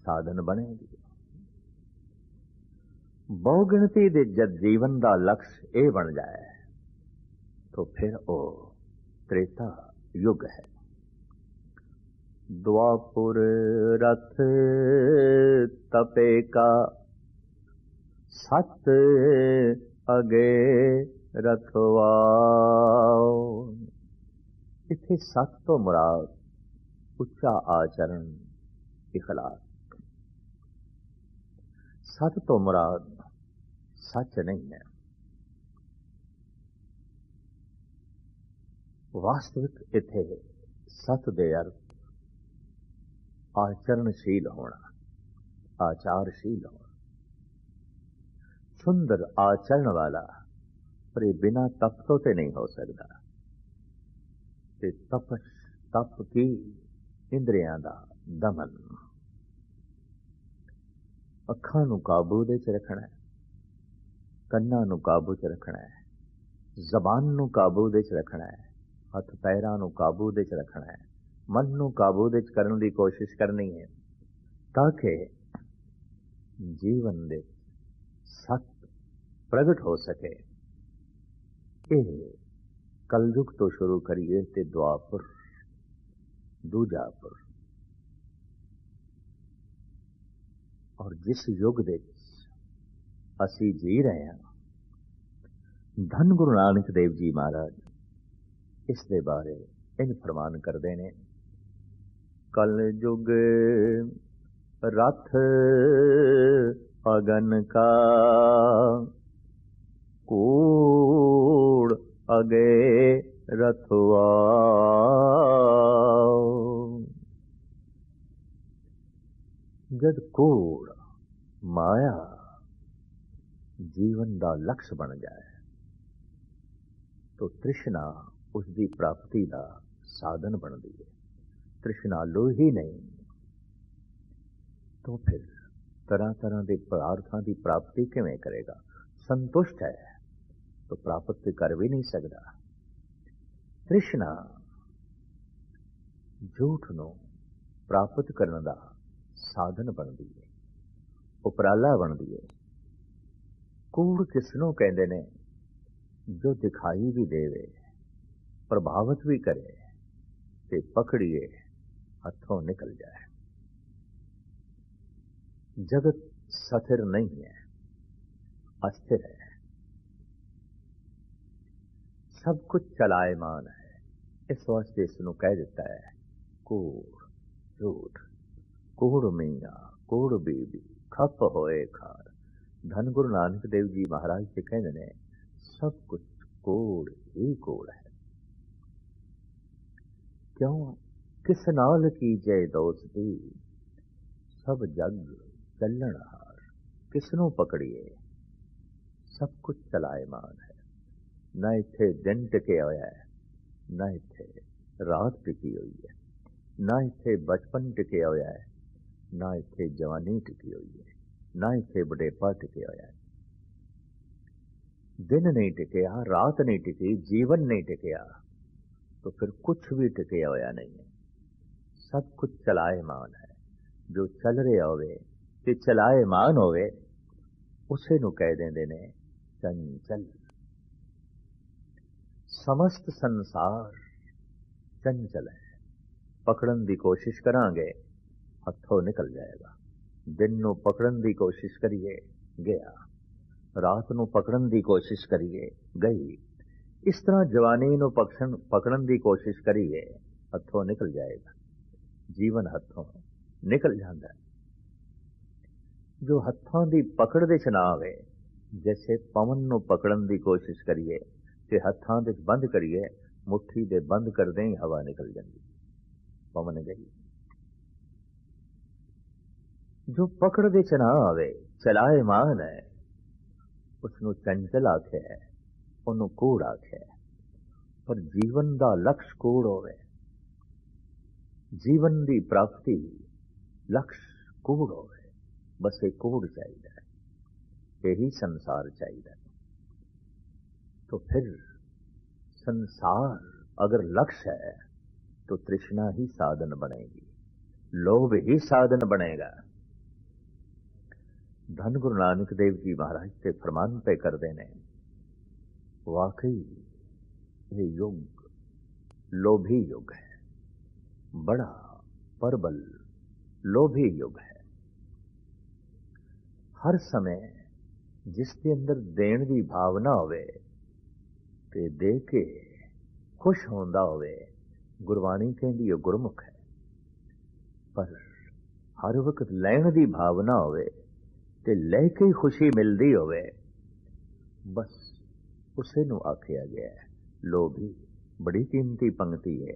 साधन बनेगी। बहुगिणती दे जद जीवन का लक्ष्य ये बन जाए तो फिर वो त्रेता युग है। द्वापुर रथ तपे का सत अगे रखवाओ। इथे सत तो मुराद उच्चा आचरण इखलास। सत तो मुराद सच नहीं है। वास्तविक इथे सत दे अर्थ आचरणशील होना, आचारशील होना। सुंदर आचरण वाला पर बिना तप तो ते नहीं हो सकता। ते तपस तप की इंद्रियां दा दमन। अखां नूं काबू दे च रखना है, कन्नां नूं काबू च रखना है, जबान नूं काबू दे च रखना है, हथ पैरां नूं काबू दे च रखना है, मन नूं काबू दे च करन दी कोशिश करनी है ताकि जीवन दे सत प्रगट हो सके। ये कलयुग तो शुरू करिए ते द्वापर दूजापुर। और जिस युग दे असी जी रहे हैं, धन गुरु नानक देव जी महाराज इस दे बारे इन फरमान करते हैं। कल युग रथ अगन का कूड़ अगे रथवा। जद कूड़ माया जीवन का लक्ष्य बन जाए तो तृष्णा उसकी प्राप्ति का साधन बनती है। तृष्णा लो ही नहीं तो फिर तरह तरह के पदार्थों की प्राप्ति किवें करेगा। संतुष्ट है तो प्राप्त कर भी नहीं सकता। तृष्णा झूठ नूं प्राप्त करने का साधन बनती है, उपराला बनती है। कूड़ किसनों कहते ने? जो दिखाई भी देवे, प्रभावित भी करे ते पकड़िए हथों निकल जाए। जगत स्थिर नहीं है, अस्थिर है। सब कुछ चलायमान है। इस वास्ते इसनों कह देता है कूड़, झूठ। कूड़ मीया कूड़ बीबी खप होए खार। धन गुरु नानक देव जी महाराज से कहते ने सब कुछ कूड़ ही कूड़ है। क्यों? किस नाल की जय दोस्ती, सब जग चलन हार। किसनों पकड़िए? सब कुछ चलायमान है। न इत्थे दिन टिके होया है, न इत्थे रात टिकी हुई है, न इत्थे बचपन टिके होया है, न इत्थे जवानी टिकी हुई है, न इत्थे बुढ़ेपा टिके होया है। दिन नहीं टिकया, रात नहीं टिकी, जीवन नहीं टिकया तो फिर कुछ भी टिके होया नहीं है। सब कुछ चलायमान है। जो चल रहा होवे ते चलायमान होवे उसे नूं कह देंदे ने चंचल। समस्त संसार चंचल है। पकड़न की कोशिश करांगे हथों निकल जाएगा। दिन नूं पकड़न की कोशिश करिए गया, रात नूं पकड़न की कोशिश करिए गई। इस तरह जवानी नूं पकड़न की कोशिश करिए हथों निकल जाएगा। जीवन हथों निकल जाता है। जो हथों की पकड़ दे च ना आवे, जैसे पवन नूं पकड़न की कोशिश करिए ते हथां दे बंद करिए, मुट्ठी दे बंद करदे ही हवा निकल जाती, पवन गई। जो पकड़ दे च ना आवे, चलायमान है, उसनूं चंचल आखे है, उन्हों कूड़ आखे है। पर जीवन का लक्ष्य कूड़ होवे, जीवन की प्राप्ति लक्ष्य कूड़ होवे। बस एक कूड़ चाहिए, यही संसार चाहिए। तो फिर संसार अगर लक्ष्य है तो तृष्णा ही साधन बनेगी, लोभ ही साधन बनेगा। धन गुरु नानक देव जी महाराज से फरमान पे करते हैं, वाकई ये युग लोभी युग है, बड़ा प्रबल लोभी युग है। हर समय जिसके अंदर देण की भावना होवे ते दे के खुश होंदा होवे, गुरबाणी कहती है गुरमुख है। पर हर वक्त लैण की भावना होवे ते लैके ही खुशी मिलती होवे, बस उसे नूं आखिया गया है लोभी। बड़ी कीमती पंक्ति है,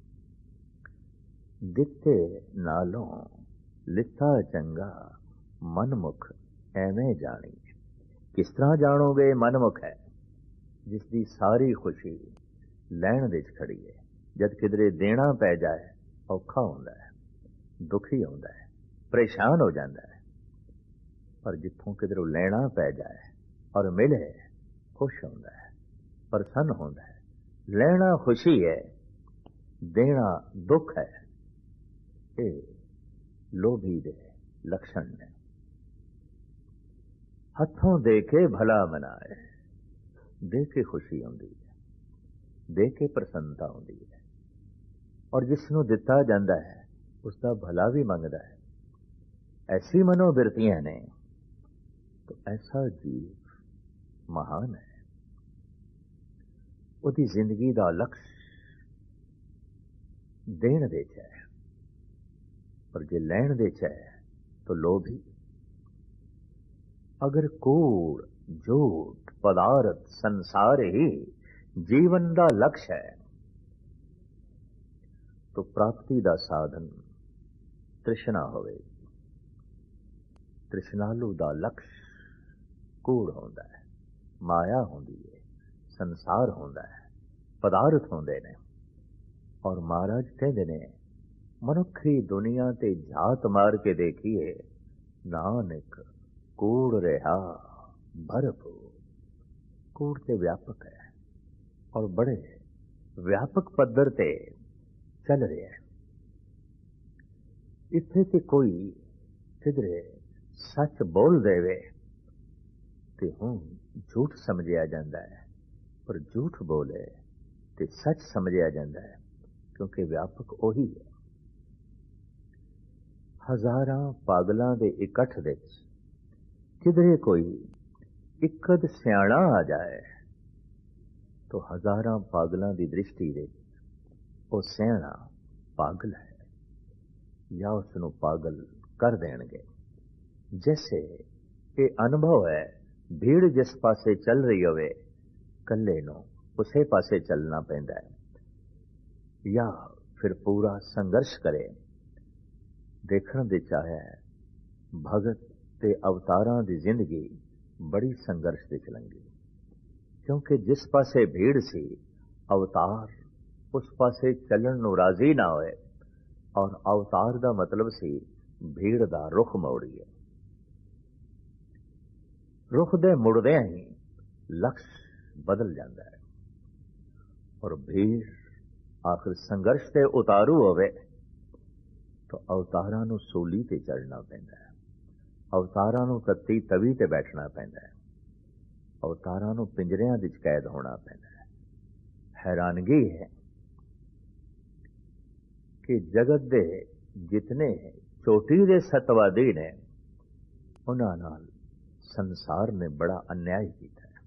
दिते नालों लिता चंगा मनमुख एवें जानी। किस तरह जानोगे मनमुख है? जिसकी सारी खुशी लैण दे खड़ी है। जद किधरे देना पै जाए औखा होंदा है, दुखी होंदा है, परेशान हो जाता है। पर जिथों किधरों लेना पै जाए और मिले खुश होंदा है, प्रसन्न होंदा है। लेना खुशी है, देना दुख है। ये लोभी दे लक्षण ने। हथों दे के भला मनाए, दे के खुशी आउंदी है, दे के प्रसन्नता आउंदी है। और जिसनों दिता जाता है उसका भला भी मंगदा है। ऐसी मनोवृत्तियां ने तो ऐसा जीव महान है। उसकी जिंदगी का लक्ष्य देण दे च है, पर जे लैण दे च है तो लोभी। अगर कूड़ झूठ पदार्थ संसार ही जीवन का लक्ष्य है तो प्राप्ति का साधन तृष्णा होवेगी। तृष्णालु का लक्ष्य कूड़ होंदा है, माया होंदी है, संसार होंदा है, पदार्थ होंदे ने। और महाराज कहते ने मनुखी दुनिया ते झात मार के देखिए, नानक कूड़ रहा भरपूर। कूड़ ते व्यापक है और बड़े व्यापक पद्धर ते चल रहा है। इत्थे ते कोई किधरे सच बोल देवे ते हूं झूठ समझिया जाता है, पर झूठ बोले ते सच समझिया जाता है, क्योंकि व्यापक ओही है। हजारां पागलों के इकट्ठ दे किधरे कोई इकद सियाणा आ जाए तो हजारां पागलों की दृष्टि दे वो सियाणा पागल है या उसनों पागल कर देंगे। जैसे ये अनुभव है, भीड़ जिस पासे चल रही होवे कल्ले नूं उसे पासे चलना पैंदा है, या फिर पूरा संघर्ष करे। देखण दे चाहे भगत ते अवतारां दी जिंदगी बड़ी संघर्ष दी चलंगी, क्योंकि जिस पासे भीड़ सी अवतार उस पासे चलण नूं राजी ना होए, और अवतार दा मतलब सी भीड़ दा रुख मोड़िए। रुख दे मुड़दे ही लक्ष्य बदल जाता है और भीड़ आखिर संघर्ष ते उतारू होवे तो अवतारां नूं सूली ते चढ़ना पैंदा है, अवतारां नूं तत्ती तवी ते बैठना पैंदा है, अवतारां नूं पिंजरियां विच कैद होना पैंदा है। हैरानगी है कि जगत दे जितने चोटी दे सतवादी ने उन्हां नाल संसार ने बड़ा अन्याय किया है।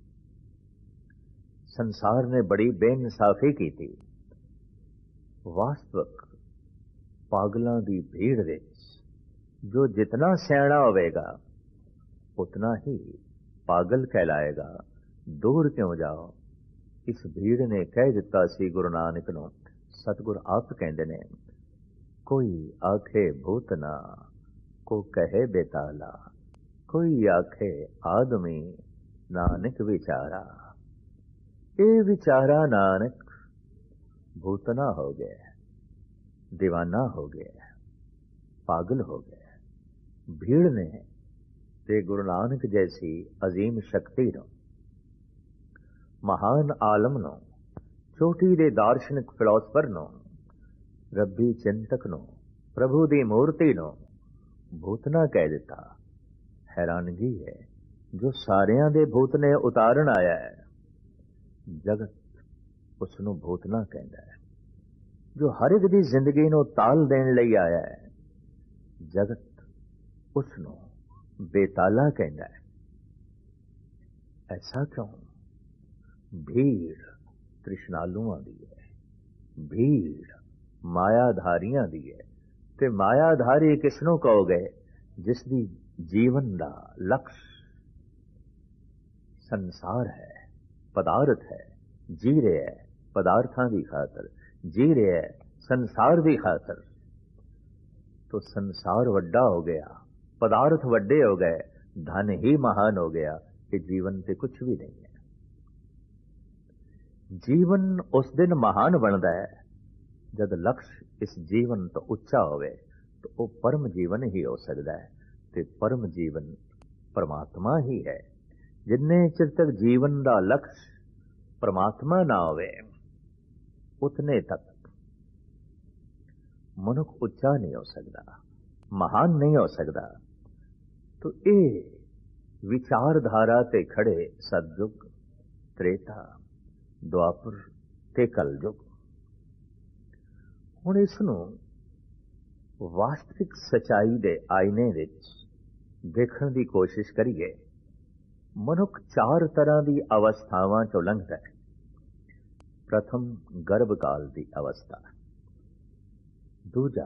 संसार ने बड़ी बेइंसाफी की थी। वास्तविक पागलों की भीड़ विच जो जितना सियाणा होवेगा उतना ही पागल कहलाएगा। दूर क्यों जाओ, इस भीड़ ने कह दिता सी गुरु नानक नूं। सतगुर आप कहते ने, कोई आखे भूतना को कहे बेताला, कोई आखे आदमी नानक विचारा। ये विचारा नानक भूतना हो गया, दीवाना हो गया, पागल हो गया। भीड़ ने ते गुरु नानक जैसी अजीम शक्ति नो, महान आलम नो, चोटी दे दार्शनिक फिलोसफर नो, रब्बी चिंतक नो, प्रभु दी मूर्ति नो भूतना कह दिता। हैरानगी है जो सारियां दे भूतने उतारन आया है, जगत उसनू भूतना कहता है। जो हर एक दी जिंदगी नू ताल देण लई आया है, जगत उसनू बेताला कहता है। ऐसा क्यों? भीड़ तृष्णालुआं दी है, भीड़ मायाधारियां दी है। ते मायाधारी किसनू कहोगे? जिसदी जीवन दा लक्ष्य संसार है, पदार्थ है, जी रहे है पदार्थां दी खातर, जी रहे है संसार दी खातर। तो संसार वड्डा हो गया, पदार्थ वड्डे हो गए, धन ही महान हो गया कि जीवन ते कुछ भी नहीं है। जीवन उस दिन महान बनता है जब लक्ष्य इस जीवन तो उच्चा होवे, तो वो परम जीवन ही हो सकता है। ते परम जीवन परमात्मा ही है। जिन्ने चिर तक जीवन का लक्ष्य परमात्मा ना होवे, उतने तक मनुख उच्चा नहीं हो सकता, महान नहीं हो सकता। तो ये विचारधारा ते खड़े सतयुग, त्रेता, द्वापर ते कलयुग। हुण इसनू वास्तविक सच्चाई दे आईने विच देखण दी कोशिश करिए। मनुख चार तरह की अवस्थावां चों लंघदा है। प्रथम गर्भकाल की अवस्था, दूजा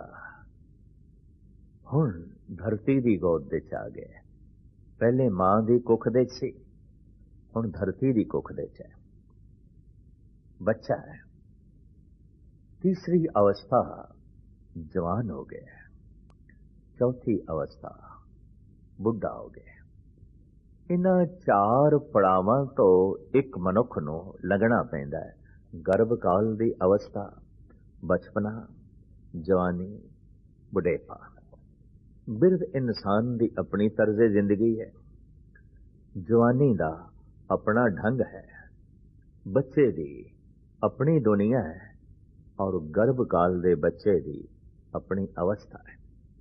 हुण धरती की गोद विच आ गए। पहले मां की कुख दे सी, हुण धरती की कुख दे है, बच्चा है। तीसरी अवस्था जवान हो गया, चौथी अवस्था बुढ़ा हो गया। इन्हां चार पड़ावां तो एक मनुख नूं लंघना पैंदा है। गर्भकाल की अवस्था, बचपना, जवानी, बुढ़ेपा। बिरध इंसान की अपनी तर्ज जिंदगी है, जवानी का अपना ढंग है, बच्चे की अपनी दुनिया है, और गर्भकाल के बच्चे की अपनी अवस्था है।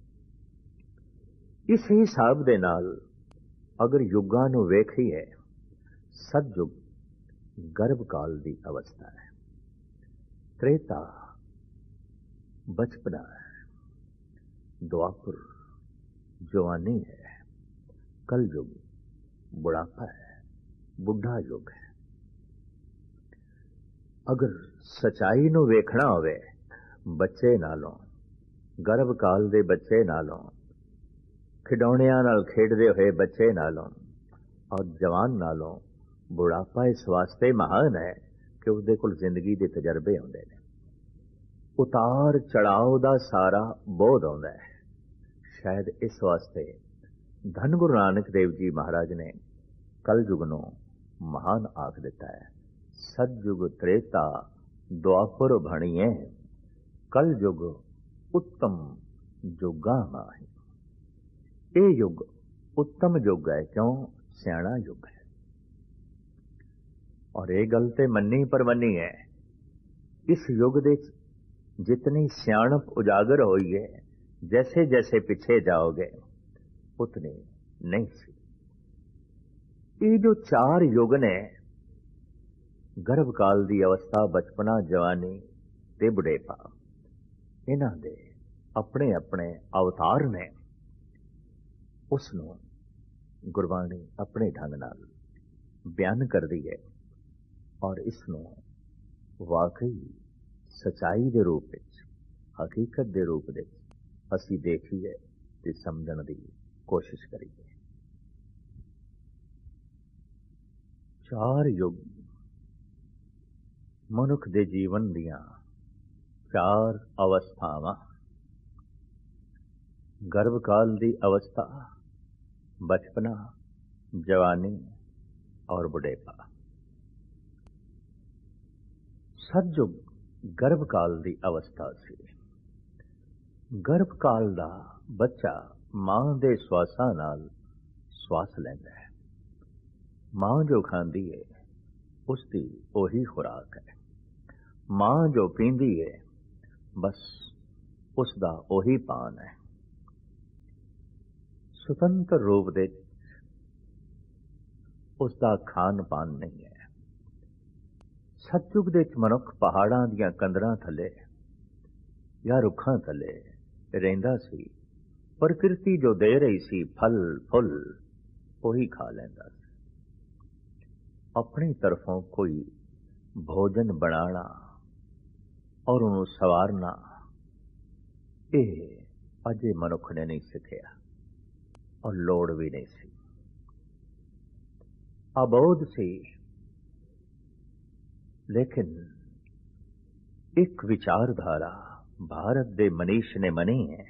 इस हिसाब दे नाल अगर युगां नूं वेखीए, सतयुग गर्भकाल की अवस्था है, त्रेता बचपना है, द्वापर जवानी है, कलयुग बुढ़ापा है, बुढ़ा युग है। अगर सच्चाई नूं वेखना होवे, बच्चे नालों, गर्भकाल दे बच्चे नालों, खिडौणियां नाल खेडदे होए बच्चे नालों और जवान नालों बुढ़ापा इस वास्ते महान है कि उसदे कोल जिंदगी दे तजर्बे होंदे ने, उतार चढ़ाव दा सारा बोध होंदा है। शायद इस वास्ते धन गुरु नानक देव जी महाराज ने कलयुग नूं महान आख दिता है। सतयुग त्रेता द्वापर भणिए, कलयुग उत्तम जुगा माही। ये युग उत्तम युग है, क्यों? सियाणा युग है। और ये गल ते मन्नी परमन्नी है, इस युग दे जितनी सियाणप उजागर हुई है, जैसे जैसे पीछे जाओगे उतनी नहीं सी। ये जो चार युग ने, गर्भकाल की अवस्था, बचपना, जवानी ते बुढ़ेपा, इन्हां दे अपने अपने अवतार ने। उसनों गुरबाणी अपने ढंग नाल बयान कर दी है, और इसनों वाकई सच्चाई के रूप में, हकीकत के रूप में असी देखिए ते समझण की कोशिश करिए। चार युग मनुख दे जीवन दियां चार अवस्थावां, गर्भकाल की अवस्था, बचपना, जवानी और बुढ़ेपा। सतयुग गर्भकाल की अवस्था सी। गर्भकाल का बच्चा मां दे श्वासां नाल श्वास लैंदा है। मां जो खांदी है उसकी ओही खुराक है, मां जो पींदी है बस उसका ओही पान है। स्वतंत्र रूप दे उसका खान पान नहीं है। सतयुग दे विच मनुख पहाड़ां दीयां कंदरां थले या रुखां थले रहिंदा सी। प्रकृति जो दे रही सी फल फुल ਉਹੀ खा लैंदा सी। अपनी तरफों कोई भोजन बनाना और ਉਹਨੂੰ सवारना ਇਹ अजे मनुख ने नहीं सिखिया और लोड़ भी नहीं सी। अबोध सी, लेकिन एक विचारधारा भारत दे मनीष ने मनी है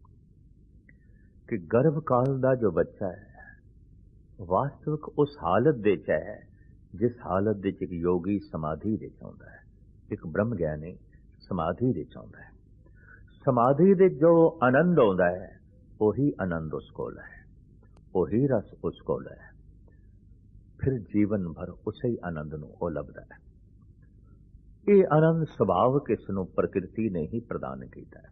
कि गर्भ काल दा जो बच्चा है वास्तविक उस हालत दे च है जिस हालत दे एक योगी समाधि दे चाहुंदा है, एक ब्रह्म ज्ञानी समाधि दे चाहुंदा है। समाधि दे जो आनंद आउंदा है वही आनंद उस कोल है, वही रस उस कोल है। फिर जीवन भर उसे ही आनंद नूं ओ लभदा है। ये आनंद सुभाव किस नूं प्रकृति ने ही प्रदान किया है।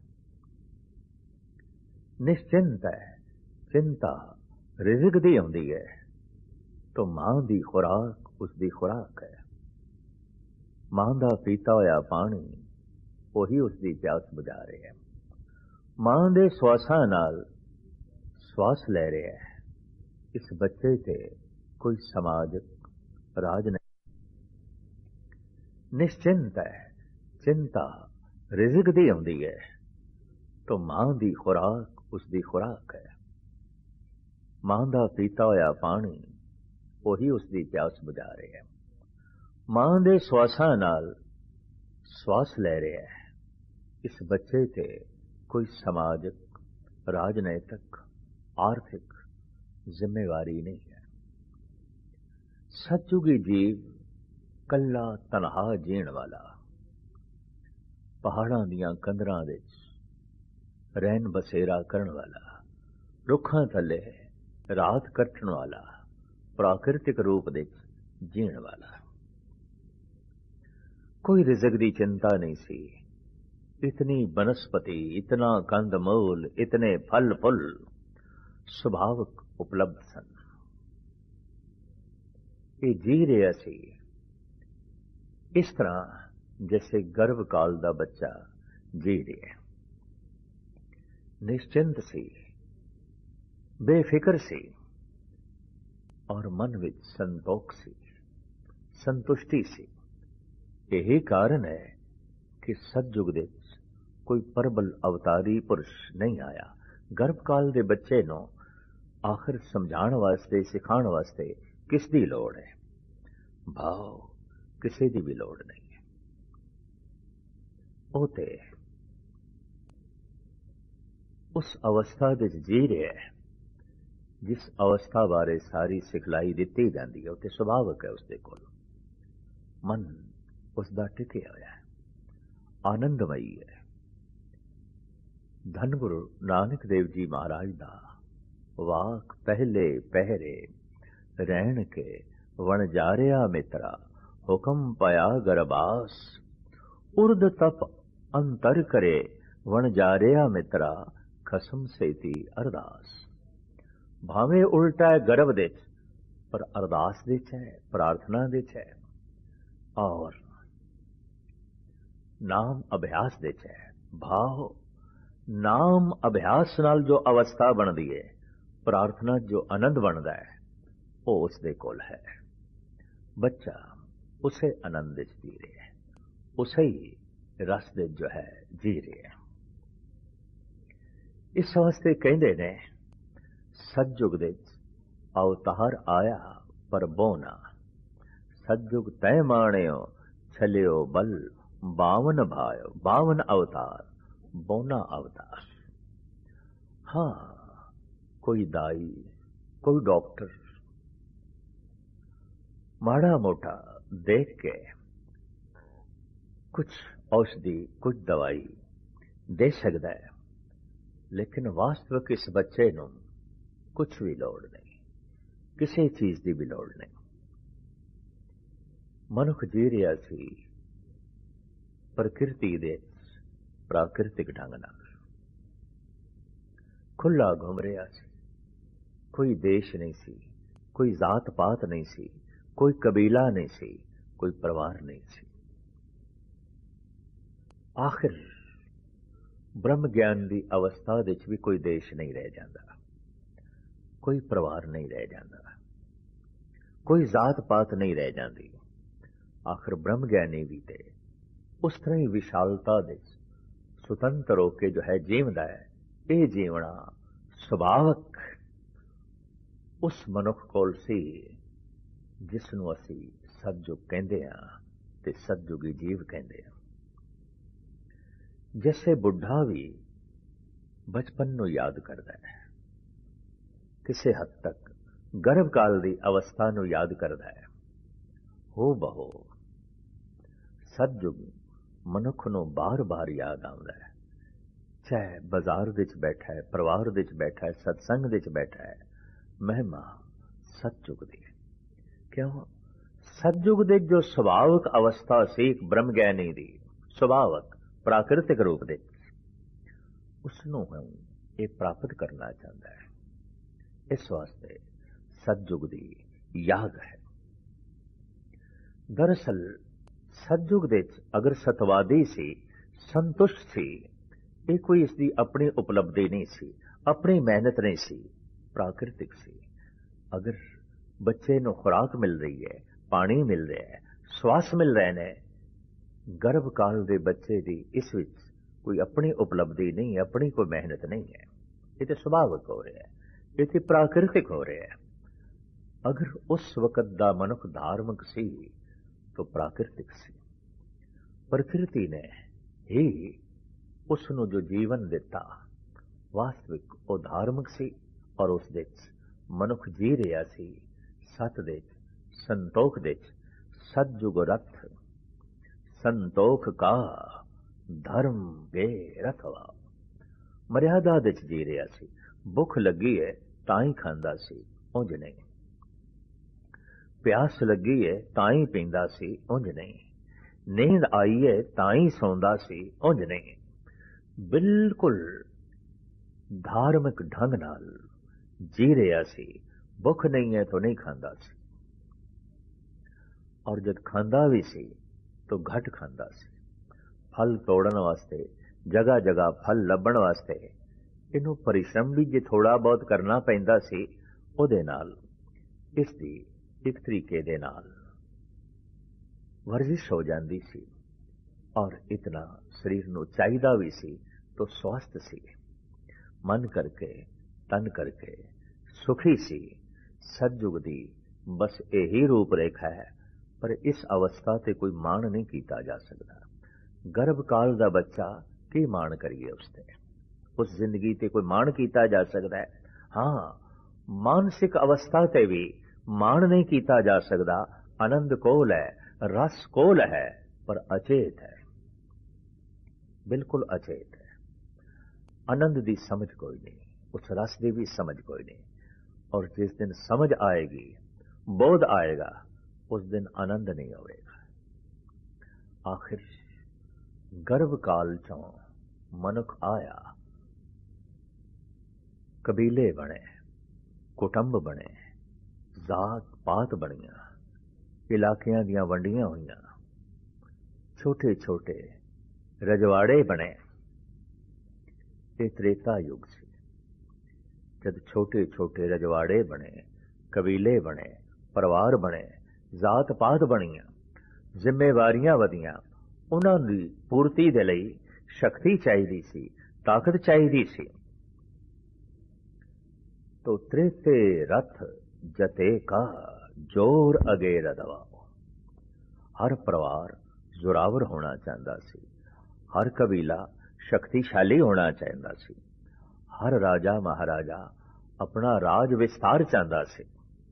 निश्चिंत है, चिंता रिज़िक दी आउंदी है तो मां दी खुराक उसदी खुराक है। मां दा पीता होया पानी वही उसदी प्यास बुझा रहे है। मां दे श्वासां नाल श्वास ले रहे है। इस बच्चे ते कोई समाजिक राज नहीं। निश्चिंत है, चिंता रिज़िक दी आउंदी है तो मां दी खुराक उसदी खुराक है। मां दा पीता होया पानी वही उसदी प्यास बुझा रहे है। मां दे श्वासां नाल श्वास ले रहे है। इस बच्चे ते कोई समाजिक राजनैतिक आर्थिक जिम्मेवारी नहीं है। सतयुगी जीव कल्ला तनहा जीण वाला, पहाड़ां दियां कंदरां विच रहन बसेरा करन वाला, रुखां थले रात कटण वाला, प्राकृतिक रूप दे जीण वाला। कोई रिज़िक दी चिंता नहीं सी। इतनी बनस्पति, इतना कंद मूल, इतने फल फुल सुभावक उपलब्ध सन। ये जी रहे सी इस तरह जैसे गर्भ काल दा बच्चा जी रहा। निश्चिंत सी, बेफिक्र सी और मन विच संतोख सी, संतुष्टि सी। यही कारण है कि सतयुग दे कोई प्रबल अवतारी पुरुष नहीं आया। गर्भकाल दे बच्चे नूं आखिर समझाण वास्ते सिखाण वास्ते किस दी लोड़ है? भाव किसी दी भी लोड़ नहीं है। ਉਹ ਤੇ उस अवस्था दे जी रहा है जिस अवस्था बारे सारी सिखलाई दी जाती है। उत्ते सुभावक है उसके कोल मन उसका टिके होया है, आनंदमयी है। धन गुरु नानक देव जी महाराज दा वाक पहले पहरे रहन के वण जारिया मित्रा हुक्म पाया गरबास उर्द तप अंतर करे वण जारिया मित्रा खसम सेती अरदास। भावे उल्टा है गर्भ दे पर अरदास दे है, प्रार्थना दे है और नाम अभ्यास दे है। भाव नाम अभ्यास नाल जो अवस्था बनती है, प्रार्थना जो आनंद बनता है वो उसके कोल है। बच्चा उसे आनंद जी रहे है, उसे ही रस दे जो है जी रहे है। इस वास्ते कहते ने सतयुग दे अवतार आया पर बोना। सतयुग तय माणियो छलियो बल 52 भायो 52 अवतार बोना अवतार। हाँ, कोई दाई, कोई डॉक्टर माड़ा मोटा देख के कुछ औषधि कुछ दवाई दे सकता है, लेकिन वास्तविक इस बच्चे नूं कुछ भी लोड़ नहीं, किसी चीज की भी लोड़ नहीं। मनुख जी रहा सी प्रकृति दे प्राकृतिक ढंग नाल, खुला घूम रहा सी। कोई देश नहीं सी, कोई जात पात नहीं सी, कोई कबीला नहीं सी, कोई परिवार नहीं सी। आखिर ब्रह्म ज्ञान की अवस्था विच भी कोई देश नहीं रह जाता, कोई परिवार नहीं रह जाता, कोई जात पात नहीं रह जाती। आखिर ब्रह्म ज्ञानी भी थे उस तरह ही विशालता दे सुतंत्र होके जो है जीवदा है। ये जीवना सुभावक उस मनुख कोल सी जिसनों असी सतयुग कहते हैं ते सतयुगी जीव कहते हैं। जैसे बुढ़ा भी बचपन नूं याद करता है, किसी हद तक गर्भकाल की अवस्था नूं याद करता है, हो बहो सतयुग मनुख नूं बार बार याद आउंदा है। चाहे बाजार विच बैठा है, परिवार विच बैठा है, सत्संग विच बैठा है, महिमा सतयुग दी। क्यों? सतयुग दे जो सुभावक अवस्था सी एक ब्रह्म ज्ञानी दी, सुभावक प्राकृतिक रूप दे, उसनूं ये प्राप्त करना चाहता है। इस वास्ते सतयुग दी याद है। दरअसल सतयुग दे अगर सतवादी सी, संतुष्ट सी, ये कोई इसकी अपनी उपलब्धि नहीं सी, अपनी मेहनत नहीं सी, प्राकृतिक सी। अगर बच्चे नूं खुराक मिल रही है, पानी मिल रहा है, श्वास मिल रहे ने, गर्भकाल के बच्चे की इस विच कोई अपनी उपलब्धि नहीं, अपनी कोई मेहनत नहीं है। ये तो स्वाभाविक हो रहा है, ये तो प्राकृतिक हो रहा है। अगर उस वक्त दा मनुख धार्मिक सी तो प्राकृतिक सी। प्रकृति ने ही उसनों जो जीवन दिता वास्तविक वो धार्मिक सी, और उस विच मनुख जी रहा सी सत दे संतोख दे। सतयुग रथ संतोख का धर्म गे रथवा। मर्यादा दे जी रहा सी। भुख लगी है ताई खांदा सी, उंज नहीं। प्यास लगी है ताई पींदा सी, उंज नहीं। नींद आई है ताई सौंदा सी, उंज नहीं। बिल्कुल धार्मिक ढंग नाल जी रहा सी। भुख नहीं है तो नहीं खांदा सी, और जब खांदा भी सी तो घट खांदा सी। फल तोड़न वास्ते, जगह जगह फल लभण वास्ते इनू परिश्रम भी जे थोड़ा बहुत करना पैंदा सी, उहदे नाल इसदी एक तरीके दे नाल वर्जिश हो जाती सी, और इतना शरीर नू चाहिदा भी सी तो स्वस्थ सी, मन करके तन करके सुखी सी। सतयुग दी बस यही रूप रेखा है, पर इस अवस्था ते कोई मान नहीं किया जा सकता। गर्भकाल का बच्चा की मान करिए उसते, उस जिंदगी ते कोई मान किया जा सकता है? हाँ, मानसिक अवस्था ते भी मान नहीं किया जा सकता। आनंद कोल है, रस कोल है, पर अचेत है, बिल्कुल अचेत है। आनंद की समझ कोई नहीं, उस रस की भी समझ कोई नहीं। और जिस दिन समझ आएगी, बोध आएगा, उस दिन आनंद नहीं होगा। आखिर गर्भकाल चों मनुख आया, कबीले बने, कुटुंब बने, जात पात बनिया, इलाकियां दियां वंडियां हुईयां, छोटे छोटे रजवाड़े बने। ये त्रेता युग से जब छोटे छोटे रजवाड़े बने, कबीले बने, परिवार बने, जात पात बनिया, जिम्मेवारियां वधियां, उन्हां दी पूर्ति दे लई शक्ति चाहिदी सी, ताकत चाहिदी सी। तो त्रेते रथ जते का जोर अगे रदवाओ। हर परिवार जोरावर होना चाहता सी, हर कबीला शक्तिशाली होना चाहता सी, हर राजा महाराजा अपना राज विस्तार चाहता सी।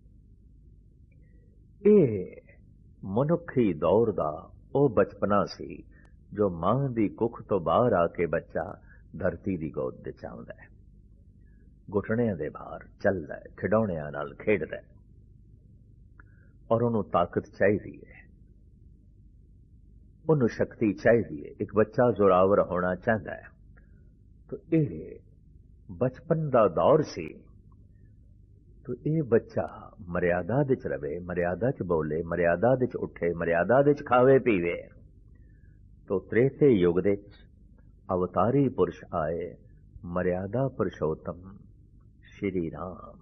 ये मनुखी दौर का वो बचपना सी जो मां दी कुख तो बाहर आके बच्चा धरती की गोद विच आउंदा है, घुटणियां दे बाहर चलदा है, खिडौणियां नाल खेडदा है, और उन्होंने ताकत चाहिए है, उन्होंने शक्ति चाहिए है। एक बच्चा जोरावर होना चाहता है। तो ये बचपन का दौर सी। तो ये बच्चा मर्यादा दे च रवे, मर्यादा च बोले, मर्यादा दे च उठे, मर्यादा दे च खावे पीवे, तो त्रेते युग दे अवतारी पुरुष आए, मर्यादा पुरुषोत्तम श्री राम।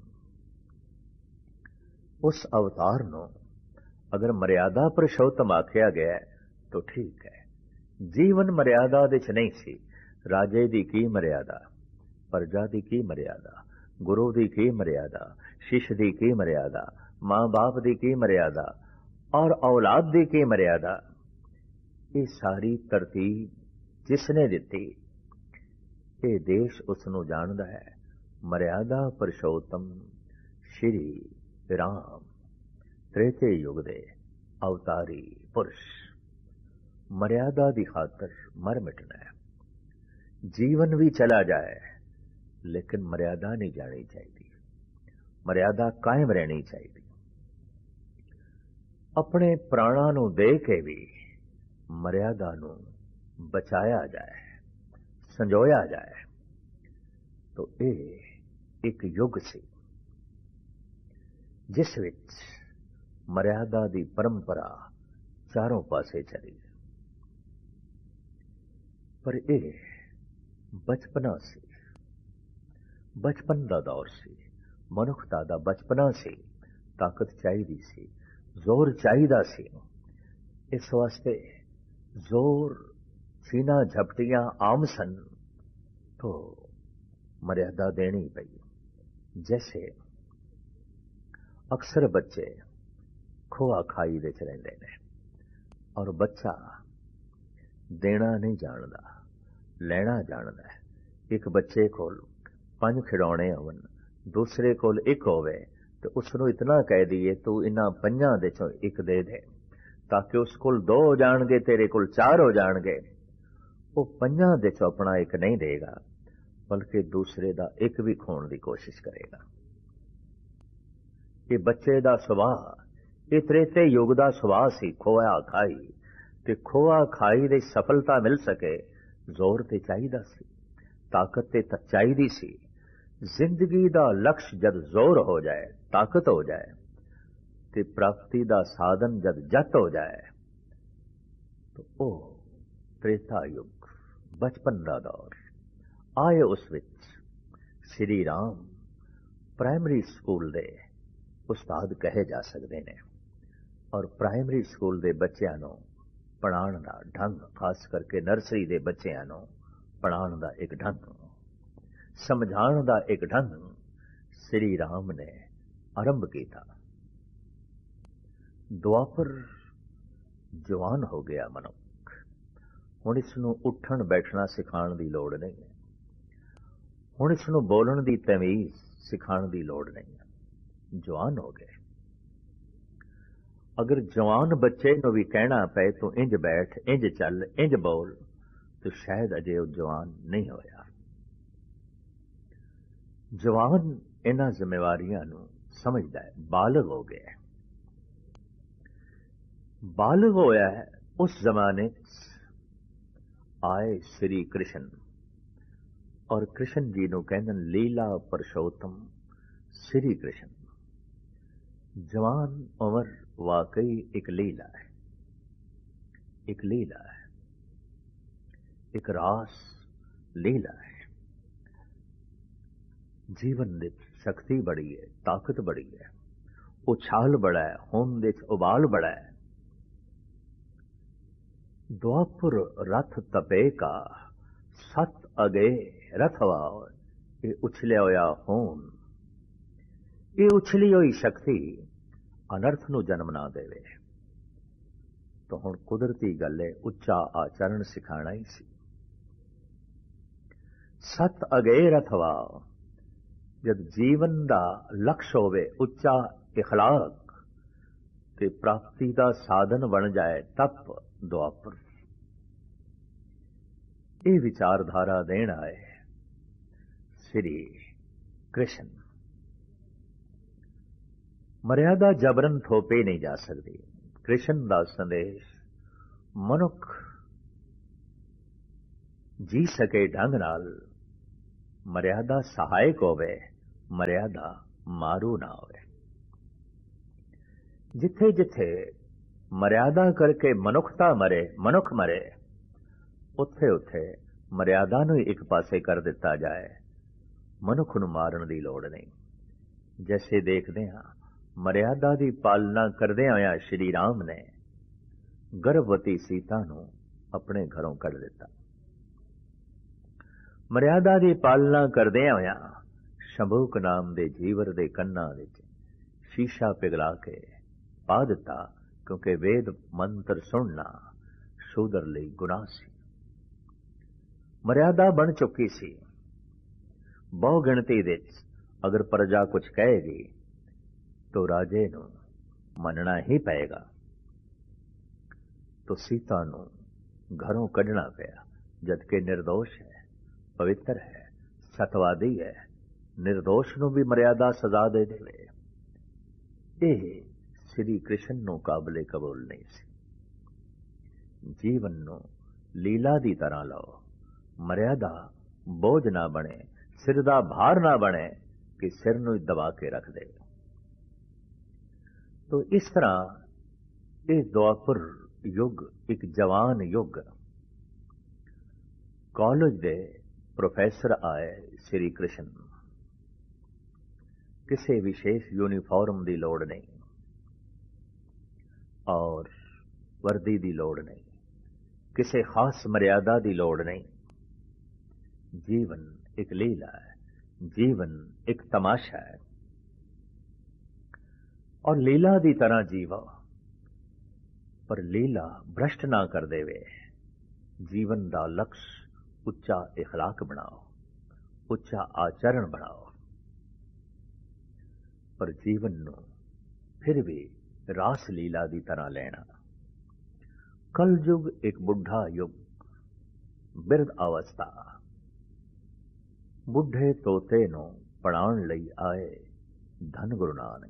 उस अवतार नो अगर मर्यादा पुरुषोत्तम आख्या गया तो ठीक है। जीवन मर्यादा दे च नहीं सी। राजे दी की मर्यादा, प्रजा दी की मर्यादा, गुरु दी की मर्यादा, शिष्य दी की मर्यादा, मां बाप दी की मर्यादा और औलाद दी की मर्यादा, ये सारी तरतीब जिसने दिती, ये देश उसनू जानदा है। मर्यादा पुरुषोत्तम श्री राम, त्रेते युग दे अवतारी पुरुष। मर्यादा दी खातर मर मिटना है। जीवन भी चला जाए लेकिन मर्यादा नहीं जानी चाहिए, मर्यादा कायम रहनी चाहिए। अपने प्राणा नू दे के भी मर्यादा नू बचाया जाए, संजोया जाए। तो ये एक युग सी जिस विच मर्यादा दी परंपरा चारों पासे चली। पर ये बचपना सी, बचपन दा दौर सी, मनुखता दा बचपना सी। ताकत चाहिदी सी, जोर चाहिदा सी। इस वास्ते जोर सीना झपटियां आम सन, तो मर्यादा देनी पई। जैसे अक्सर बच्चे खोआ खाई दे च रहिंदे ने और बच्चा देना नहीं जानदा, लेना जानदा है। एक बच्चे कोल 5 खिडौने होवन, दूसरे कोल 1 होवे, तो उसनू इतना कह दीए तू इन्हां 5 दे चों 1 दे दे, ताकि उस कोल 2 हो जाणगे, तेरे कोल 4 हो जाणगे। वो 5 दे चों अपना 1 नहीं देगा, बल्कि दूसरे दा 1 भी खोण दी कोशिश करेगा। ये बच्चे दा सुभाव, ये त्रेते युग दा सुभाव सी खोआ खाई। ते खोआ खाई दे सफलता मिल सके, जोर ते चाहिदा सी, ताकत ते चाहिदी सी। जिंदगी दा लक्ष्य जद जोर हो जाए, ताकत हो जाए, ते प्राप्ति दा साधन जद जत हो जाए, तो ओ त्रेता युग, बचपन दा दौर आए। उस विच श्री राम प्राइमरी स्कूल दे उस्ताद कहे जा सकते हैं। और प्राइमरी स्कूल दे बच्चों नू पढ़ाण दा ढंग, खास करके नर्सरी दे बच्चों नू पढ़ाण दा एक ढंग, समझाण दा एक ढंग श्री राम ने आरंभ किया। द्वापर जवान हो गया मनुख, हुण इसनू उठण बैठना सिखाण दी लोड़ नहीं है, हुण इसनू बोलण दी तमीज सिखाण दी लोड़ नहीं है। जवान हो गए। अगर जवान बच्चे नू भी कहना पे तू इंज बैठ, इंज चल, इंज बोल, तो शायद अजे वो जवान नहीं होया। जवान इन्हां जिम्मेवारियां नू समझदा है, बालग हो गया। बालग होया है उस जमाने आए श्री कृष्ण, और कृष्ण जी नू कहंदन लीला पुरुषोत्तम श्री कृष्ण। जवान उम्र वाकई एक लीला है, एक लीला है, एक रास लीला है। जीवन दे शक्ति बड़ी है, ताकत बड़ी है, उछाल बड़ा है, होम दे उबाल बड़ा है। द्वापुर रथ तपे का, 7 अगे रथवा, ये उछलिया होया होन, ये उछली हुई शक्ति अनर्थ नू जन्म ना देवे। तो हुण कुदरती गल है, उच्चा आचरण सिखाना ही सी। 7 अगे रथवा, जब जीवन दा लक्ष्य होवे उच्चा इखलाक, ते प्राप्ति दा साधन बन जाए तप द्वापर। ये विचारधारा देण आए श्री कृष्ण। मर्यादा जबरन थोपे नहीं जा सकती। कृष्ण दा संदेश मनुख जी सके ढंग नाल, मर्यादा सहायक होवे, मर्यादा मारू ना होवे। जिथे जिथे मर्यादा करके मनुखता मरे, मनुख मरे, उत्थे उत्थे मर्यादा नूं एक पासे कर दिता जाए, मनुख नूं मारन दी लोड़ नहीं। जैसे देखते हैं मर्यादा की पालना करदे होया श्री राम ने गर्भवती सीता नूं अपने घरों कढ़ दिता। मर्यादा की पालना करदे होया शंभूक नाम दे जीवर दे कन्ना विच शीशा पिघला के पा दिता, क्योंकि वेद मंत्र सुनना शूदर लई गुनाह सी। मर्यादा बन चुकी सी। बहु गिणती विच अगर प्रजा कुछ कहेगी तो राजे नूं मनना ही पएगा। तो सीता नूं घरों कढ़ना पिया, जबकि निर्दोष है, पवित्र है, सतवादी है, निर्दोष नूं भी मर्यादा सजा दे देवे। यह श्री कृष्ण नूं काबले कबूल नहीं सी। जीवन नूं लीला दी तरह लो, मर्यादा बोझ ना बने, सिर दा भार ना बने कि सिर नूं दबा के रख दे। तो इस तरह यह द्वापर युग एक जवान युग। कॉलेज दे प्रोफेसर आए श्री कृष्ण, किसी विशेष यूनीफॉर्म की लोड़ नहीं और वर्दी की लोड़ नहीं, किसी खास मर्यादा की लोड़ नहीं। जीवन एक लीला है, जीवन एक तमाशा है और लीला की तरह जीवो, पर लीला भ्रष्ट ना कर देवे। जीवन का लक्ष्य उच्चा इखलाक बनाओ, उच्चा आचरण बनाओ, पर जीवन नूं फिर भी रास लीला की तरह लेना। कल युग एक बुढ़ा युग, बिरध अवस्था। बुढ़े तोते नूं पढ़ाउण लई आए धन गुरु नानक।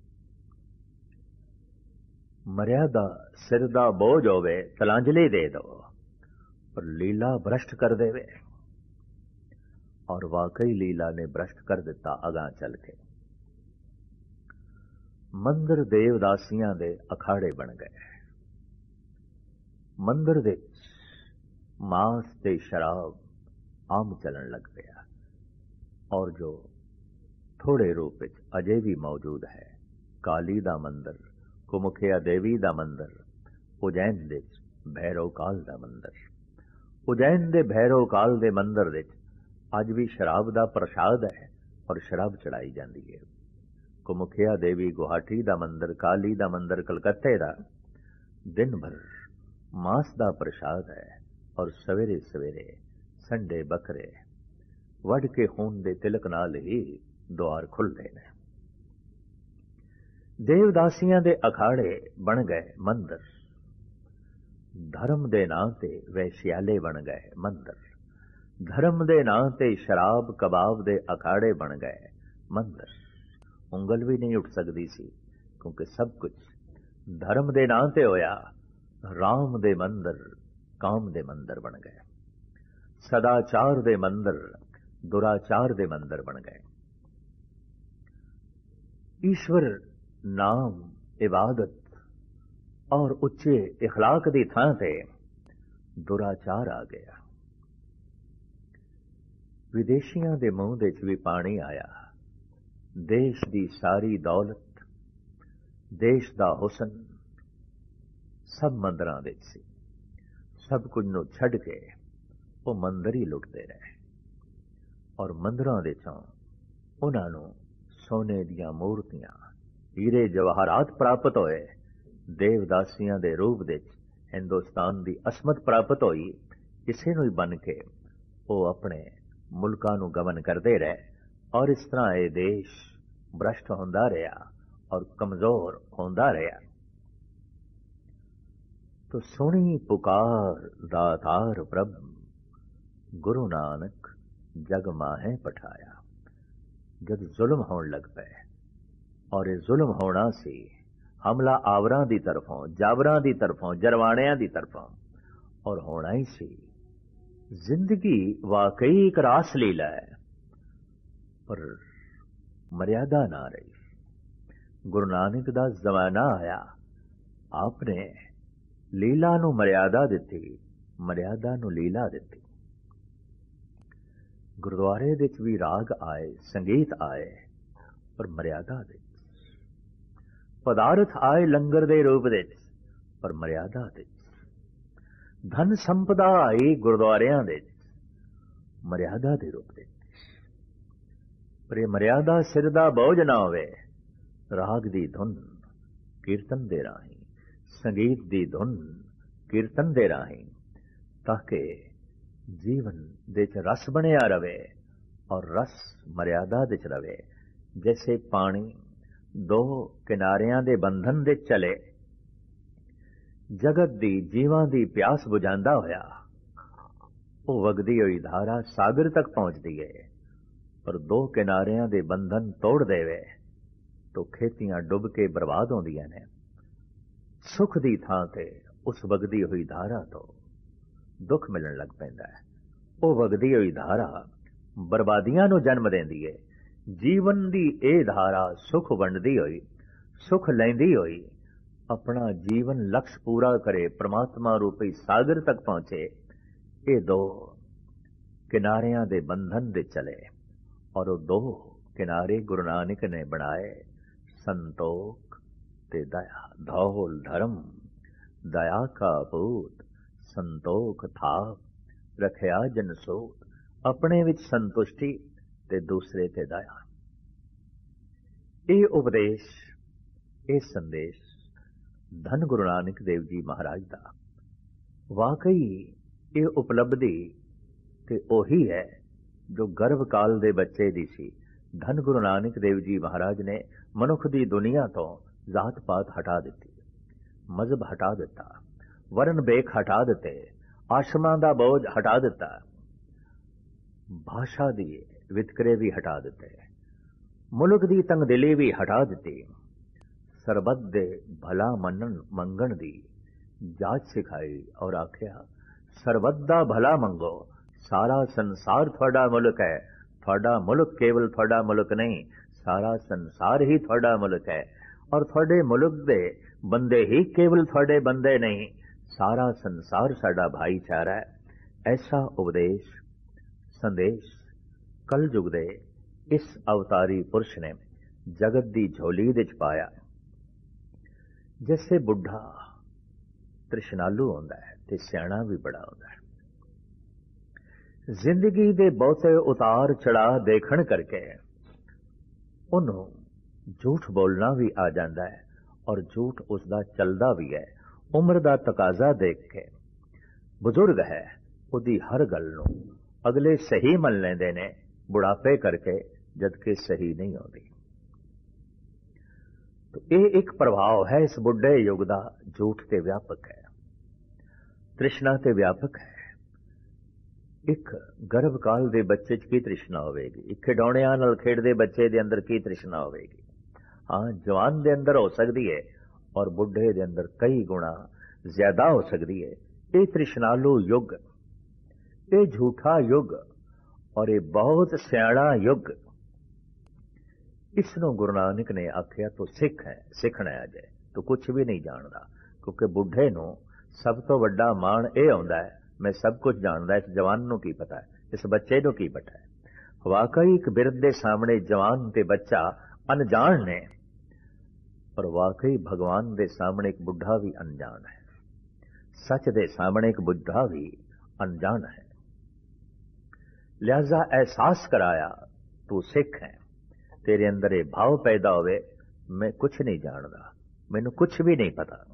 मर्यादा सिर दा बोझ होवे तलांजलि दे दो, पर लीला भ्रष्ट कर देवे। और वाकई लीला ने भ्रष्ट कर दिता अगां चल के। मंदिर देवदासियां दे अखाड़े बन गए। मंदिर दे मांस ते शराब आम चलन लग गया, और जो थोड़े रूप विच अजे भी मौजूद है, काली दा मंदिर, कुमुखिया देवी दा मंदिर, उज्जैन दे भैरव काल दा मंदिर। उज्जैन दे भैरव काल दे मंदिर विच अज भी शराब दा प्रसाद है और शराब चढ़ाई जाती है। कुमुखिया देवी गुवाहाटी दा मंदिर, काली दा मंदिर कलकत्ते दा दिन भर मांस दा प्रसाद है और सवेरे सवेरे संडे बकरे वड़ के खून दे तिलक नाल ही द्वार खुलते हैं। देवदासियां दे अखाड़े बन गए मंदिर, धर्म दे नां ते वैश्याले बन गए मंदिर, धर्म दे नां ते शराब कबाब दे अखाड़े बन गए मंदिर। उंगल भी नहीं उठ सकती सी, क्योंकि सब कुछ धर्म दे नां ते होया। राम दे मंदिर काम दे मंदिर बन गए, सदाचार दे मंदिर दुराचार दे मंदिर बन गए। ईश्वर नाम इबादत और उच्चे इखलाक दी थां ते दुराचार आ गया। विदेशियां दे मुंह दे च भी पानी आया। देश दी सारी दौलत, देश दा हुसन सब मंदिरां दे सी। सब कुछ नूं छड्ड के वो मंदिर ही लुटते रहे, और मंदिरां दे चों उन्हां नूं सोने दियां मूर्तियां, हीरे जवाहरात प्राप्त होए। देवदासियां दे रूप दे हिंदुस्तान दी असमत प्राप्त होई। इसे नूं ही बन के वो अपने मुल्कां नूं गमन करते रहे, और इस तरह ये देश भ्रष्ट होंदा रहा और कमजोर होंदा रहा। तो सुनी पुकार दातार प्रभ, गुरु नानक जग माहे पठाया। जब जुल्म होने लग पे, और ये जुल्म होना सी हमला आवरां दी तरफों, जाबरां दी तरफों, जरवाणियां दी तरफों, और होना ही सी। जिंदगी वाकई एक रास लीला है, पर मर्यादा ना रही। गुरु नानक दा जमाना आया, आपने लीला नूं मर्यादा दित्ती, मर्यादा नूं लीला दित्ती। गुरुद्वारे विच भी राग आए, संगीत आए, पर मर्यादा विच। पदार्थ आए लंगर दे रूप विच, पर मर्यादा विच। धन संपदा आई गुरुद्वारियां दे, मर्यादा दे रूप विच। पर ये मर्यादा सिर दा बोझ ना होवे। राग दी धुन कीर्तन दे राही, संगीत दी धुन कीर्तन दे राही, ताकि जीवन दे च रस बनिया रवे, और रस मर्यादा दे च रवे। जैसे पानी दो किनारियां दे बंधन दे चले, जगत दी जीवां दी प्यास बुझांदा होया, वो वगदी हुई धारा सागर तक पहुंचदी है। पर दो किनारियां दे बंधन तोड़ देवे तो खेतियां डुब के बर्बाद होंदियां ने। सुख दी थां ते उस वगदी हुई धारा तो दुख मिलन लग पैंदा है। वो वगदी हुई धारा बर्बादियां नूं जन्म देंदी है। जीवन दी ए धारा सुख वंडदी होई, सुख लैंदी होई अपना जीवन लक्ष्य पूरा करे, परमात्मा रूपी सागर तक पहुंचे। ये दो किनारियां दे बंधन दे चले, और वो दो किनारे गुरु नानक ने बनाए, संतोख ते दया। धौल धर्म दया का पूत, संतोख थाप रखिया जन सोत। अपने विच संतुष्टि ते दूसरे ते दया। ये उपदेश, ये संदेश धन गुरु नानक देव जी महाराज दा। वाकई ये उपलब्धि ते ओही है जो गर्भ काल दे बच्चे दी सी। धन गुरु नानक देव जी महाराज ने मनुख दी दुनिया तो जात पात हटा दिती, मजहब हटा दिता, वर्ण बेख हटा दिते, आश्रमां दा बोझ हटा दिता, भाषा दी वितकरे भी हटा दिते, मुल्क दी तंगदिली भी हटा दिती। सरबत दे भला मनन मंगण दी जाच सिखाई, और आख्या सरबत दा भला मंगो, सारा संसार थोड़ा मुल्क है। थोड़ा मुल्क केवल थोड़ा मुल्क नहीं, सारा संसार ही थोड़ा मुल्क है। और थोड़े मुल्क दे बंदे ही केवल थोड़े बंदे नहीं, सारा संसार साडा भाईचारा है। ऐसा उपदेश संदेश कल युग दे इस अवतारी पुरुष ने जगत दी झोली विच पाया। जैसे बुढ़ा तृष्णालु होंदा है ते सियाणा भी बड़ा होंदा है। जिंदगी दे बहुते उतार चढ़ाव देखण करके उन्हों झूठ बोलना भी आ जाता है, और झूठ उसदा चलदा भी है। उम्र दा तकाजा देख के बुजुर्ग है, उदी हर गल नूं अगले सही मन लेंदे ने, बुढ़ापे करके जदकि सही नहीं होती। तो ये एक प्रभाव है इस बुढ़े युग दा। झूठ ते व्यापक है, तृष्णा ते व्यापक है। एक गर्भ काल दे बच्चे च की तृष्णा होवेगी, एक खिडौणियां नाल खेडदे बच्चे दे अंदर की तृष्णा होवेगी। हाँ, जवान दे अंदर हो सकती है, और बुढ़े दे अंदर कई गुणा ज्यादा हो सकती है। ये तृष्णालु युग, ये झूठा युग, और ये बहुत सियाणा युग। इसनों गुरु नानक ने आख्या तो सिख है, सिखना है अजे तो कुछ भी नहीं जानता। क्योंकि बुढ़े नूं सब तो वड्डा माण ये आउंदा है, मैं सब कुछ जानता। इस जवान नूं की पता है, इस बच्चे नूं की पता है। वाकई एक बिरध दे सामने जवान ते बच्चा अनजान ने, पर वाकई भगवान दे सामने एक बुढ़ा भी अनजान है। सच दे सामने एक बुढ़ा भी अनजान है। लिहाजा एहसास कराया तू सिख है, तेरे अंदर ये भाव पैदा होवे मैं कुछ नहीं जानता, मैनू कुछ भी नहीं पता।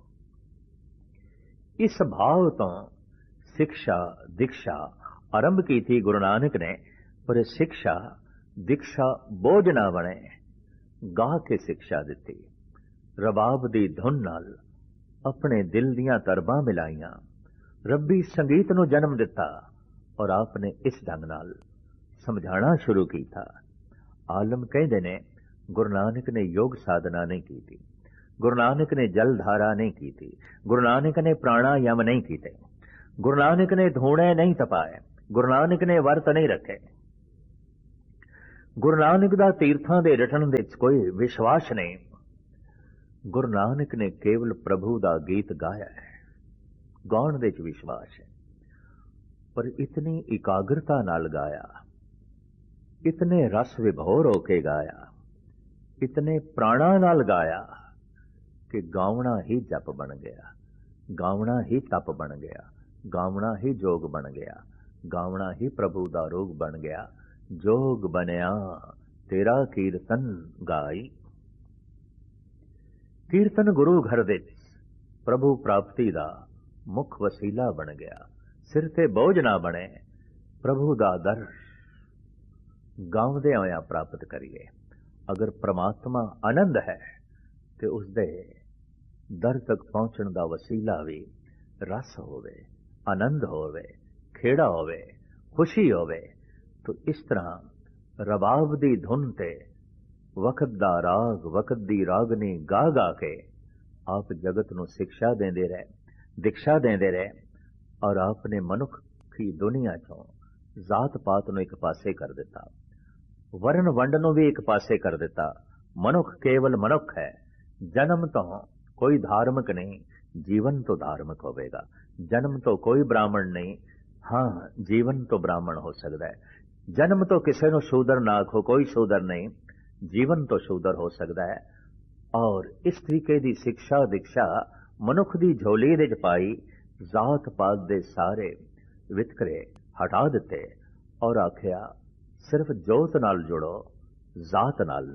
इस भाव तो शिक्षा दीक्षा आरंभ की थी गुरु नानक ने, पर शिक्षा दीक्षा बोझ ना बने, गा के शिक्षा दी। रबाब दी धुन नाल अपने दिल दियां तरबां मिलाइयां, रब्बी संगीत नूं जन्म दिता, और आपने इस ढंग नाल समझाना शुरू किया। आलम कहते ने गुरु नानक ने योग साधना नहीं की थी, गुरु नानक ने जल धारा नहीं की थी, गुरु नानक ने प्राणायाम नहीं किए, गुरु नानक ने धूणे नहीं तपाए, गुरु नानक ने वर्त नहीं रखे। ਗੁਰੂ ਨਾਨਕ ਦਾ ਤੀਰਥਾਂ ਦੇ ਰਟਣ ਦੇ ਵਿੱਚ ਕੋਈ ਵਿਸ਼ਵਾਸ ਨਹੀਂ। ਗੁਰੂ ਨਾਨਕ ਨੇ ਕੇਵਲ ਪ੍ਰਭੂ ਦਾ ਗੀਤ ਗਾਇਆ ਹੈ, ਗਾਉਣ ਦੇ ਵਿੱਚ ਵਿਸ਼ਵਾਸ ਹੈ, ਪਰ ਇਤਨੀ ਇਕਾਗਰਤਾ ਨਾਲ ਗਾਇਆ, ਇਤਨੇ ਰਸ ਵਿਭੋਰ ਹੋ ਕੇ ਗਾਇਆ, ਇਤਨੇ ਪ੍ਰਾਣਾ ਨਾਲ ਗਾਇਆ ਕਿ ਗਾਉਣਾ ਹੀ ਜਪ ਬਣ ਗਿਆ, ਗਾਉਣਾ ਹੀ ਤਪ ਬਣ ਗਿਆ, ਗਾਉਣਾ ਹੀ ਜੋਗ ਬਣ ਗਿਆ, ਗਾਉਣਾ ਹੀ ਪ੍ਰਭੂ ਦਾ ਰੋਗ ਬਣ ਗਿਆ। ਜੋਗ ਬਣਿਆ ਤੇਰਾ ਕੀਰਤਨ ਗਾਈ। ਕੀਰਤਨ ਗੁਰੂ ਘਰ ਦੇ ਪ੍ਰਭੂ ਪ੍ਰਾਪਤੀ ਦਾ ਮੁੱਖ ਵਸੀਲਾ ਬਣ ਗਿਆ। ਸਿਰ ਤੇ ਬੋਝ ਨਾ ਬਣੇ, ਪ੍ਰਭੂ ਦਾ ਦਰ ਗਾਉਂਦੇ ਹੋਇਆ ਪ੍ਰਾਪਤ ਕਰੀਏ। ਅਗਰ ਪ੍ਰਮਾਤਮਾ ਆਨੰਦ ਹੈ ਤੇ ਉਸਦੇ ਦਰ ਤੱਕ ਪਹੁੰਚਣ ਦਾ ਵਸੀਲਾ ਵੀ ਰਸ ਹੋਵੇ, ਆਨੰਦ ਹੋਵੇ, ਖੇੜਾ ਹੋਵੇ, ਖੁਸ਼ੀ ਹੋਵੇ। तो इस तरह रबाब दी धुन ते वक्त दा राग, वक्त दी रागनी गा गा के आप जगत नूं शिक्षा देंदे रहे, दीक्षा देंदे रहे, और आपने मनुख की दुनिया चों जात पात नूं एक पासे कर दिता, वर्ण वंड नूं भी एक पासे कर दिता। मनुख केवल मनुख है, जन्म तो कोई धार्मिक नहीं, जीवन तो धार्मिक होवेगा। जन्म तो कोई ब्राह्मण नहीं, हाँ जीवन तो ब्राह्मण हो सकता है। जन्म तो किसी नूं शूदर ना आखो, कोई शूदर नहीं, जीवन तो शूदर हो सकता है। और इस तरीके दी शिक्षा दीक्षा मनुख दी झोली दे च पाई, जात पात दे सारे वितकरे हटा दिते और आखिया सिर्फ जोत नाल जुड़ो, जात नाल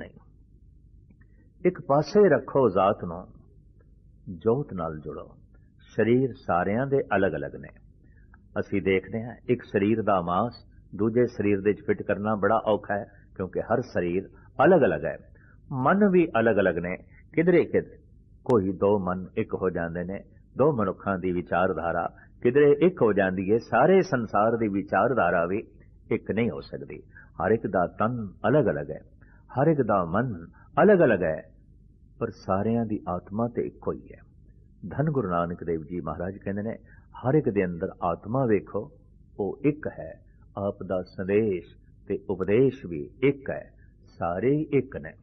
नहीं। एक पासे रखो जात नूं, जोत नाल जुड़ो। शरीर सारियां दे अलग अलग ने। असीं देखदे हां एक शरीर दा मांस दूजे शरीर दे फिट करना बड़ा औखा है, क्योंकि हर शरीर अलग अलग है। मन भी अलग अलग ने, किधरे किधरे कोई दो मन एक हो जाते ने, दो मनुखों की विचारधारा किधरे एक हो जाती है। सारे संसार की विचारधारा भी एक नहीं हो सकती। हर एक दा तन अलग अलग है, हर एक दा मन अलग अलग है, पर सारियां दी आत्मा तो एक ही है। धन गुरु नानक देव जी महाराज कहते हैं, हर एक दे अंदर आत्मा वेखो, वो एक है। आप दा संदेश ते उपदेश भी एक है, सारे ही एक ने,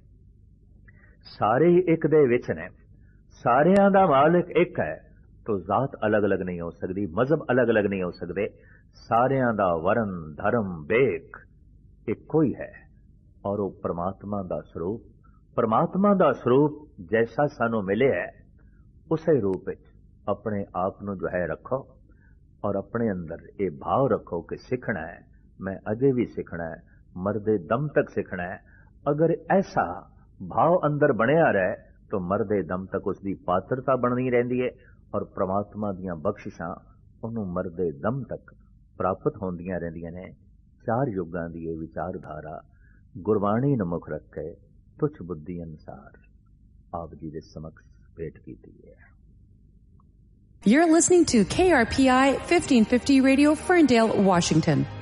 सारे ही एक दे विच ने, सारियां दा मालिक एक है। तो जात अलग अलग नहीं हो सकती, मजहब अलग अलग नहीं हो सकते। सारियां दा वरण धर्म बेख एक ही है, और वो परमात्मा दा स्वरूप, परमात्मा दा स्वरूप जैसा सानू मिले है उसे रूप विच अपने आप नू जो है रखो, और अपने अंदर ये भाव रखो कि सीखना है, मैं अजे भी सीखना है, मरदे दम तक सीखना है। अगर ऐसा भाव अंदर बनया रहे तो मरदे दम तक उसकी पात्रता बननी रहती है, और परमात्मा दियां बख्शिशां उन्हों मरदे दम तक प्राप्त होंदियां रहंदियां ने। चार युगां दी ये विचारधारा गुरबाणी नूं मुख रख के तुच्छ बुद्धि अनुसार आप जी दे समक्ष भेंट कीती है। You're listening to KRPI 1550 Radio, Ferndale, Washington.